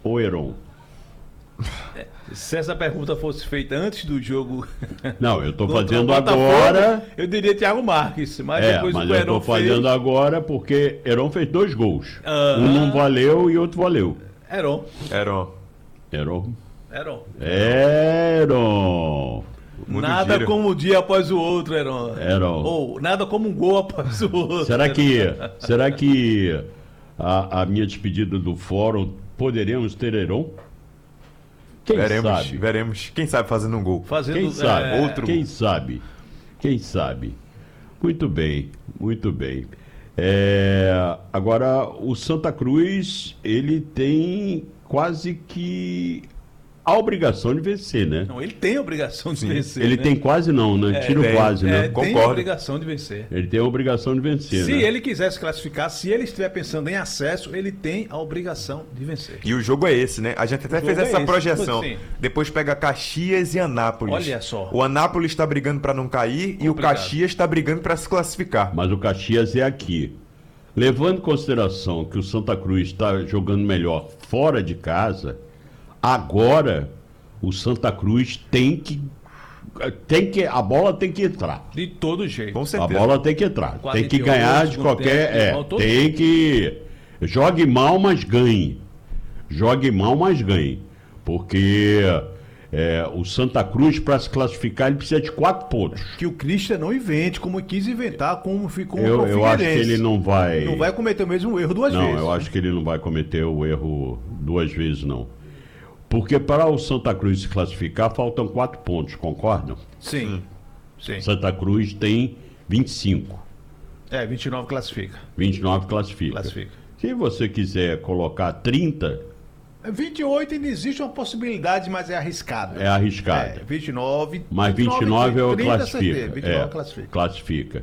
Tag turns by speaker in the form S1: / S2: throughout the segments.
S1: ou Heron?
S2: Se essa pergunta fosse feita antes do jogo...
S1: Não, eu estou
S2: contra o
S1: fazendo
S2: Botafogo,
S1: agora...
S2: eu diria Thiago Marques, mas depois
S1: mas
S2: o
S1: eu
S2: Heron
S1: estou fazendo agora porque Heron fez 2 gols. Um não valeu e outro valeu.
S2: Heron.
S1: Heron.
S2: Nada como um dia após o outro, Heron. Ou nada como um gol após o outro.
S1: Será que a minha despedida do fórum poderemos ter Heron?
S3: Veremos. Quem sabe fazendo um gol.
S1: Quem sabe?
S3: Outro.
S1: Quem sabe? Muito bem. Agora, o Santa Cruz, ele tem quase que a obrigação de vencer, né?
S2: Não, ele tem a obrigação de vencer.
S1: Ele tem quase não, né? Tira o quase, né?
S2: Concordo. Tem a obrigação de vencer.
S1: Ele tem a obrigação de vencer,
S2: Se
S1: né?
S2: ele quiser se classificar, se ele estiver pensando em acesso, ele tem a obrigação de vencer.
S3: E o jogo é esse, né? A gente até fez essa projeção. Depois pega Caxias e Anápolis.
S2: Olha só.
S3: O Anápolis está brigando para não cair e o Caxias está brigando para se classificar.
S1: Mas o Caxias é aqui. Levando em consideração que o Santa Cruz está jogando melhor fora de casa, agora o Santa Cruz a bola tem que entrar.
S2: De todo jeito.
S3: Com certeza.
S1: A bola tem que entrar. Tem que ganhar de qualquer... tem que... Jogue mal, mas ganhe. Porque o Santa Cruz, para se classificar, ele precisa de 4 pontos.
S2: Que o Christian não invente, como quis inventar, como ficou
S1: eu acho que ele não vai...
S2: Não vai cometer o mesmo erro 2 vezes.
S1: Não, eu acho que ele não vai cometer o erro 2 vezes, não. Porque para o Santa Cruz se classificar, faltam 4 pontos, concordam?
S2: Sim.
S1: Santa Cruz tem 25.
S2: 29 classifica.
S1: 29 classifica. Se você quiser colocar 30...
S2: 28 ainda existe uma possibilidade, mas é arriscado. 29.
S1: Mas 29 classifica.
S2: 29
S1: classifica.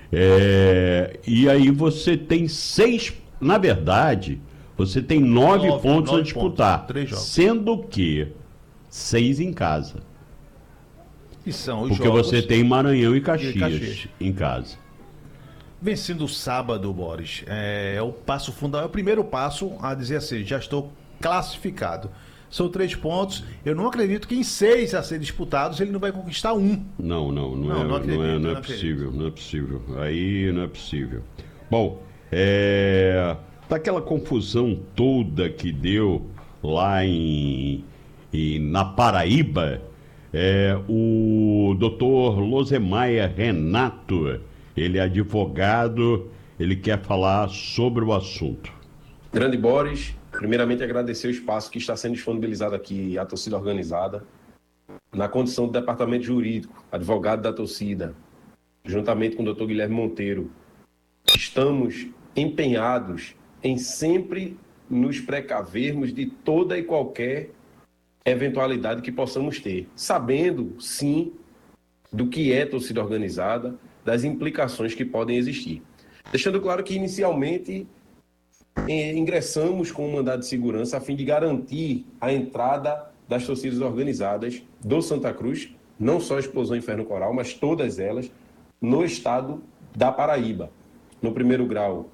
S1: E aí você tem 6... Na verdade... Você tem 9 pontos a disputar,
S2: 3 jogos.
S1: Sendo que 6 em casa.
S2: E são os
S1: Porque
S2: jogos
S1: você tem Maranhão e Caxias em casa.
S2: Vencendo sábado, Boris, é o passo fundamental, é o primeiro passo a dizer assim, já estou classificado. São 3 pontos, eu não acredito que em 6 a ser disputados ele não vai conquistar 1.
S1: Não é possível. Aí não é possível. Bom, daquela confusão toda que deu lá na Paraíba, o doutor Losemaia Renato, ele é advogado, ele quer falar sobre o assunto.
S4: Grande Boris, primeiramente agradecer o espaço que está sendo disponibilizado aqui à torcida organizada, na condição do departamento jurídico, advogado da torcida, juntamente com o doutor Guilherme Monteiro. Estamos empenhados em sempre nos precavermos de toda e qualquer eventualidade que possamos ter, sabendo, sim, do que é torcida organizada, das implicações que podem existir. Deixando claro que, inicialmente, ingressamos com um mandado de segurança a fim de garantir a entrada das torcidas organizadas do Santa Cruz, não só a Explosão Inferno Coral, mas todas elas, no estado da Paraíba. No primeiro grau,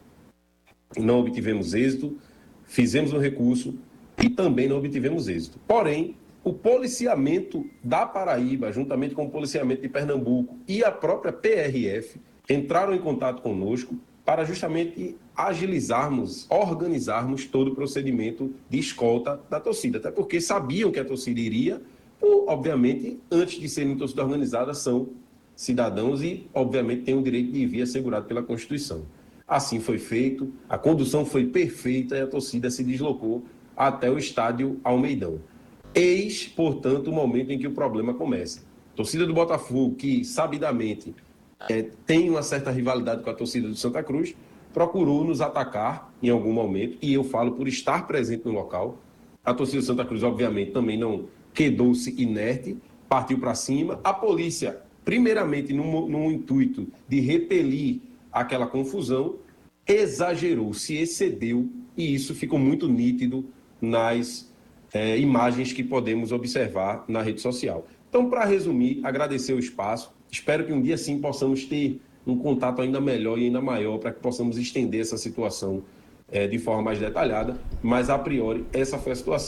S4: não obtivemos êxito, fizemos um recurso e também não obtivemos êxito. Porém, o policiamento da Paraíba, juntamente com o policiamento de Pernambuco e a própria PRF, entraram em contato conosco para justamente agilizarmos, organizarmos todo o procedimento de escolta da torcida. Até porque sabiam que a torcida iria, obviamente, antes de serem torcida organizada, são cidadãos e, obviamente, têm o direito de vir assegurado pela Constituição. Assim foi feito, a condução foi perfeita e a torcida se deslocou até o estádio Almeidão. Eis, portanto, o momento em que o problema começa. A torcida do Botafogo, que sabidamente tem uma certa rivalidade com a torcida do Santa Cruz, procurou nos atacar em algum momento, e eu falo por estar presente no local. A torcida do Santa Cruz, obviamente, também não quedou-se inerte, partiu para cima. A polícia, primeiramente, num intuito de repelir aquela confusão, exagerou, se excedeu, e isso ficou muito nítido nas imagens que podemos observar na rede social. Então, para resumir, agradecer o espaço, espero que um dia sim possamos ter um contato ainda melhor e ainda maior para que possamos estender essa situação de forma mais detalhada, mas a priori essa foi a situação.